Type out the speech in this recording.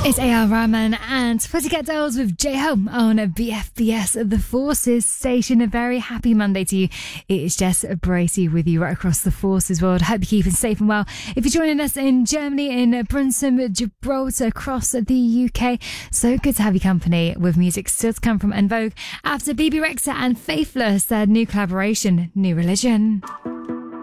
It's A.R. Rahman and Pussycat Dolls with J-Home on BFBS, the Forces station. A very happy Monday to you. It is Jess Bracey with you right across the Forces world. Hope you're keeping safe and well. If you're joining us in Germany, in Brunssum, Gibraltar, across the UK, so good to have your company with music still to come from En Vogue after BB Rexha and Faithless, their new collaboration, New Religion.